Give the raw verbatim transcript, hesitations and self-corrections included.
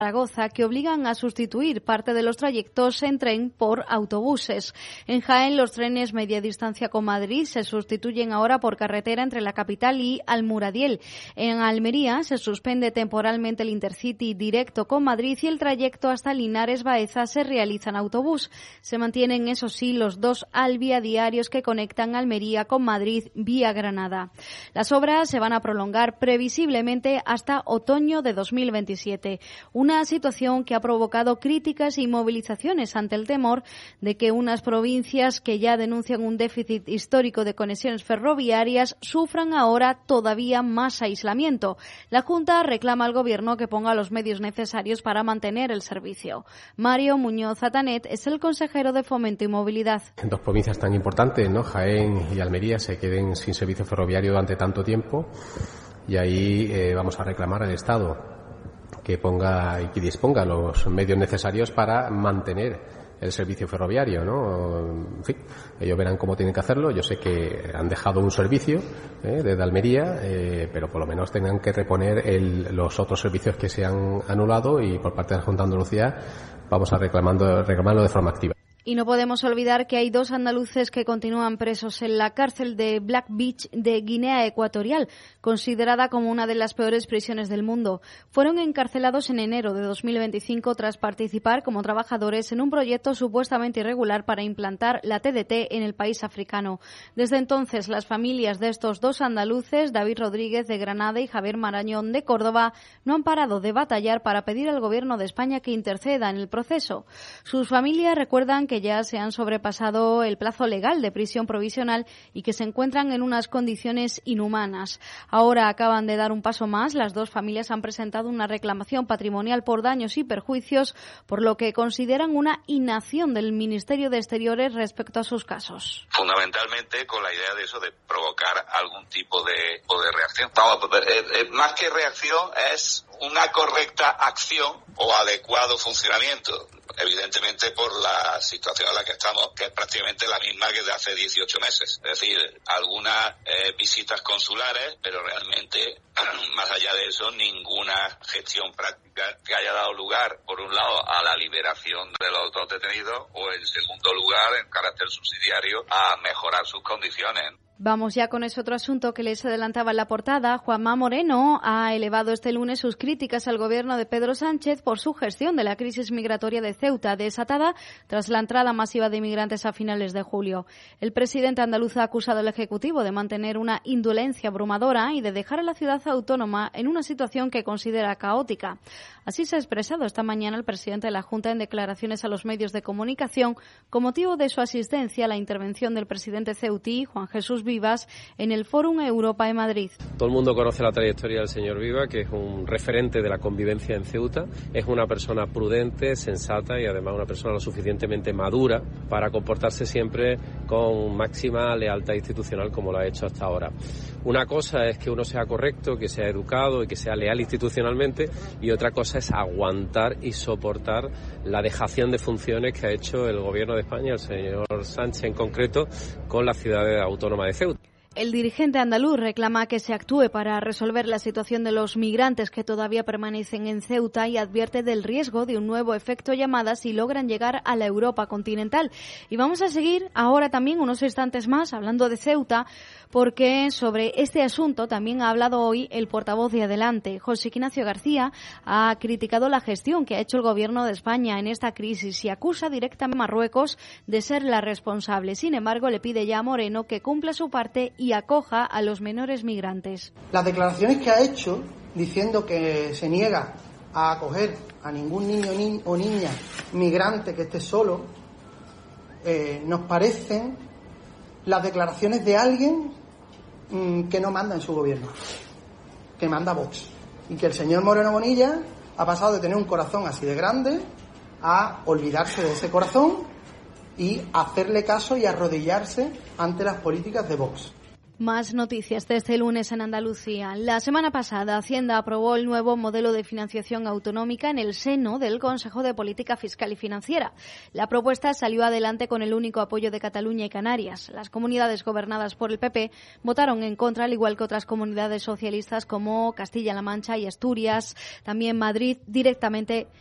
Zaragoza que obligan a sustituir parte de los trayectos en tren por autobuses. En Jaén, los trenes media distancia con Madrid se sustituyen ahora por carretera entre la capital y Almuradiel. En Almería se suspende temporalmente el Intercity directo con Madrid y el trayecto hasta Linares Baeza se realiza en autobús. Se mantienen, eso sí, los dos Alvia diarios que conectan Almería con Madrid vía Granada. Las obras se van a prolongar previsiblemente hasta otoño de dos mil veintisiete. Una Una situación que ha provocado críticas y movilizaciones ante el temor de que unas provincias que ya denuncian un déficit histórico de conexiones ferroviarias sufran ahora todavía más aislamiento. La Junta reclama al Gobierno que ponga los medios necesarios para mantener el servicio. Mario Muñoz Atanet es el consejero de Fomento y Movilidad. Dos provincias tan importantes, ¿no? Jaén y Almería, se queden sin servicio ferroviario durante tanto tiempo y ahí eh, vamos a reclamar al Estado que ponga y que disponga los medios necesarios para mantener el servicio ferroviario, ¿no? En fin, ellos verán cómo tienen que hacerlo. Yo sé que han dejado un servicio ¿eh? desde Almería, eh, pero por lo menos tengan que reponer el, los otros servicios que se han anulado y por parte de la Junta de Andalucía vamos a reclamando, reclamarlo de forma activa. Y no podemos olvidar que hay dos andaluces que continúan presos en la cárcel de Black Beach de Guinea Ecuatorial, considerada como una de las peores prisiones del mundo. Fueron encarcelados en enero de dos mil veinticinco tras participar como trabajadores en un proyecto supuestamente irregular para implantar la T D T en el país africano. Desde entonces, las familias de estos dos andaluces, David Rodríguez de Granada y Javier Marañón de Córdoba, no han parado de batallar para pedir al Gobierno de España que interceda en el proceso. Sus familias recuerdan que ya se han sobrepasado el plazo legal de prisión provisional y que se encuentran en unas condiciones inhumanas. Ahora acaban de dar un paso más. Las dos familias han presentado una reclamación patrimonial por daños y perjuicios, por lo que consideran una inacción del Ministerio de Exteriores respecto a sus casos. Fundamentalmente con la idea de eso, de provocar algún tipo de, o de reacción. Vamos, eh, eh, más que reacción es una correcta acción o adecuado funcionamiento. Evidentemente por la situación en la que estamos, que es prácticamente la misma que de hace dieciocho meses. Es decir, algunas eh, visitas consulares, pero realmente, más allá de eso, ninguna gestión práctica que haya dado lugar, por un lado, a la liberación de los dos detenidos, o en segundo lugar, en carácter subsidiario, a mejorar sus condiciones. Vamos ya con ese otro asunto que les adelantaba en la portada. Juanma Moreno ha elevado este lunes sus críticas al gobierno de Pedro Sánchez por su gestión de la crisis migratoria de Ceuta, desatada tras la entrada masiva de inmigrantes a finales de julio. El presidente andaluz ha acusado al Ejecutivo de mantener una indolencia abrumadora y de dejar a la ciudad autónoma en una situación que considera caótica. Así se ha expresado esta mañana el presidente de la Junta en declaraciones a los medios de comunicación con motivo de su asistencia a la intervención del presidente ceutí, Juan Jesús Vivas, en el Fórum Europa en Madrid. Todo el mundo conoce la trayectoria del señor Viva, que es un referente de la convivencia en Ceuta. Es una persona prudente, sensata y además una persona lo suficientemente madura para comportarse siempre con máxima lealtad institucional como lo ha hecho hasta ahora. Una cosa es que uno sea correcto, que sea educado y que sea leal institucionalmente, y otra cosa es aguantar y soportar la dejación de funciones que ha hecho el Gobierno de España, el señor Sánchez en concreto, con la ciudad autónoma de Ceuta. El dirigente andaluz reclama que se actúe para resolver la situación de los migrantes que todavía permanecen en Ceuta y advierte del riesgo de un nuevo efecto llamada si logran llegar a la Europa continental. Y vamos a seguir ahora también unos instantes más hablando de Ceuta, porque sobre este asunto también ha hablado hoy el portavoz de Adelante. José Ignacio García ha criticado la gestión que ha hecho el Gobierno de España en esta crisis y acusa directamente a Marruecos de ser la responsable. Sin embargo, le pide ya a Moreno que cumpla su parte y acoja a los menores migrantes. Las declaraciones que ha hecho diciendo que se niega a acoger a ningún niño ni, o niña migrante que esté solo, eh, nos parecen las declaraciones de alguien mmm, que no manda en su gobierno, que manda Vox, y que el señor Moreno Bonilla ha pasado de tener un corazón así de grande a olvidarse de ese corazón y hacerle caso y arrodillarse ante las políticas de Vox. Más noticias de este lunes en Andalucía. La semana pasada, Hacienda aprobó el nuevo modelo de financiación autonómica en el seno del Consejo de Política Fiscal y Financiera. La propuesta salió adelante con el único apoyo de Cataluña y Canarias. Las comunidades gobernadas por el P P votaron en contra, al igual que otras comunidades socialistas como Castilla-La Mancha y Asturias. También Madrid directamente